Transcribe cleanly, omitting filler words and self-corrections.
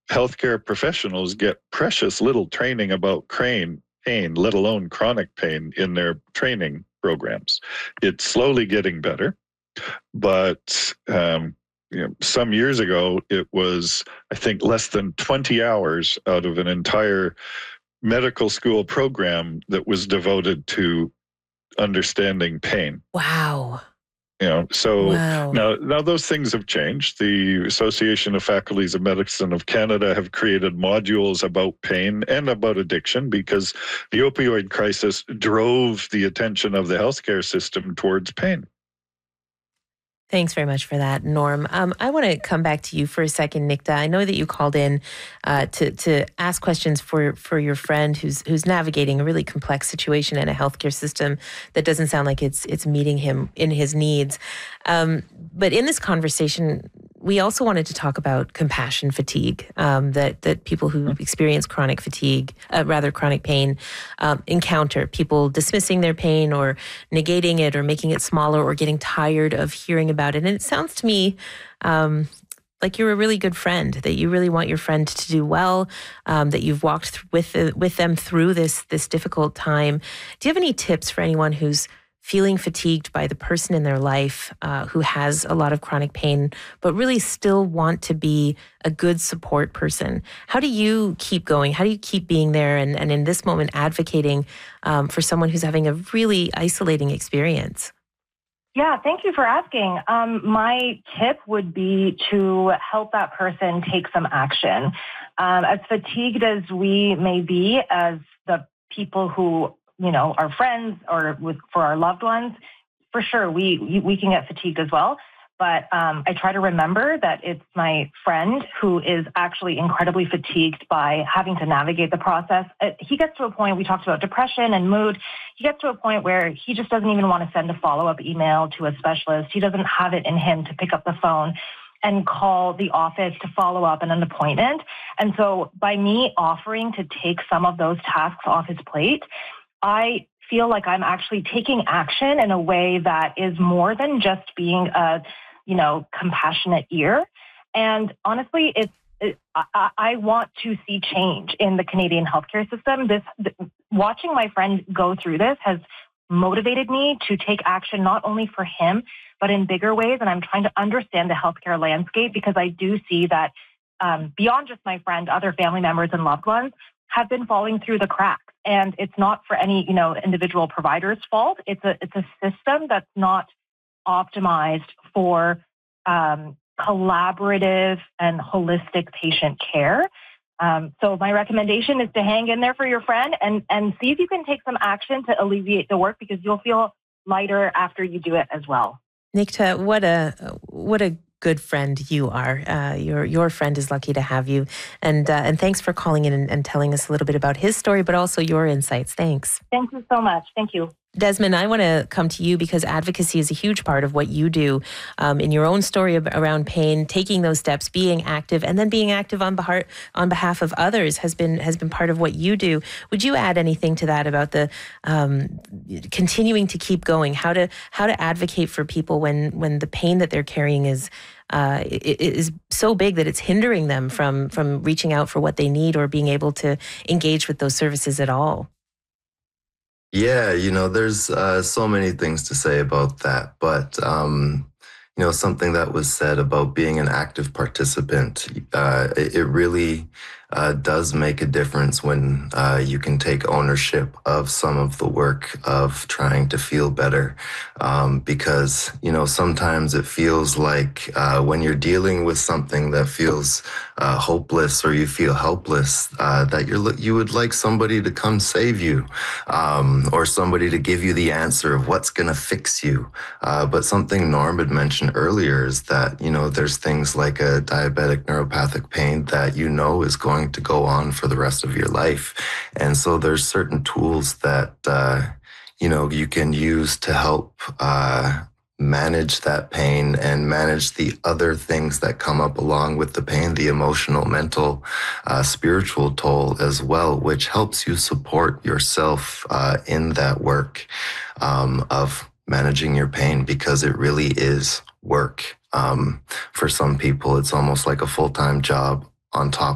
healthcare professionals get precious little training about pain, let alone chronic pain, in their training programs. It's slowly getting better, but some years ago, it was, I think, less than 20 hours out of an entire medical school program that was devoted to understanding pain. Wow. So Wow. now those things have changed. The Association of Faculties of Medicine of Canada have created modules about pain and about addiction because the opioid crisis drove the attention of the healthcare system towards pain. Thanks very much for that, Norm. I want to come back to you for a second, Nikta. I know that you called in to ask questions for your friend who's navigating a really complex situation in a healthcare system that doesn't sound like it's meeting him in his needs. But in this conversation, we also wanted to talk about compassion fatigue, that people who experience chronic fatigue, chronic pain, encounter. People dismissing their pain or negating it or making it smaller or getting tired of hearing about it. And it sounds to me like you're a really good friend, that you really want your friend to do well, that you've walked with them through this difficult time. Do you have any tips for anyone who's feeling fatigued by the person in their life who has a lot of chronic pain, but really still want to be a good support person? How do you keep going? How do you keep being there and in this moment advocating for someone who's having a really isolating experience? Yeah, thank you for asking. My tip would be to help that person take some action. As fatigued as we may be as the people who our friends or for our loved ones, for sure, we can get fatigued as well. But I try to remember that it's my friend who is actually incredibly fatigued by having to navigate the process. He gets to a point, we talked about depression and mood, he gets to a point where he just doesn't even want to send a follow-up email to a specialist. He doesn't have it in him to pick up the phone and call the office to follow up on an appointment. And so by me offering to take some of those tasks off his plate, I feel like I'm actually taking action in a way that is more than just being a, compassionate ear. And honestly, I want to see change in the Canadian healthcare system. Watching my friend go through this has motivated me to take action not only for him, but in bigger ways. And I'm trying to understand the healthcare landscape because I do see that beyond just my friend, other family members and loved ones have been falling through the cracks. And it's not for any, individual provider's fault. It's a system that's not optimized for collaborative and holistic patient care. So my recommendation is to hang in there for your friend and see if you can take some action to alleviate the work because you'll feel lighter after you do it as well. Nikta, what a good friend you are. Your friend is lucky to have you. And thanks for calling in and telling us a little bit about his story, but also your insights. Thanks. Thank you so much. Thank you. Desmond, I want to come to you because advocacy is a huge part of what you do in your own story around pain, taking those steps, being active, and then being active on behalf of others has been part of what you do. Would you add anything to that about the continuing to keep going, how to advocate for people when the pain that they're carrying is so big that it's hindering them from reaching out for what they need or being able to engage with those services at all? Yeah, there's so many things to say about that, but something that was said about being an active participant, it really does make a difference when you can take ownership of some of the work of trying to feel better. Because, sometimes it feels like when you're dealing with something that feels hopeless or you feel helpless, that you would like somebody to come save you or somebody to give you the answer of what's going to fix you. But something Norm had mentioned earlier is that, there's things like a diabetic neuropathic pain that is going to go on for the rest of your life. And so there's certain tools that, you can use to help manage that pain and manage the other things that come up along with the pain, the emotional, mental, spiritual toll as well, which helps you support yourself in that work of managing your pain, because it really is work. For some people, it's almost like a full-time job on top